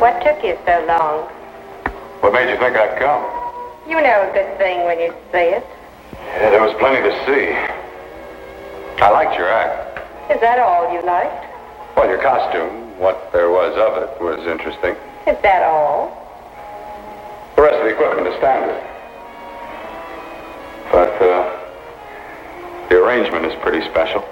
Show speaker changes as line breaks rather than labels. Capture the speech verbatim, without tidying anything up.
What took you so long?
What made you think I'd come?
You know a good thing when you see it.
Yeah, there was plenty to see. I liked your act.
Is that all you liked?
Well, your costume, what there was of it, was interesting.
Is that all?
The rest of the equipment is standard. But, uh, the arrangement is pretty special.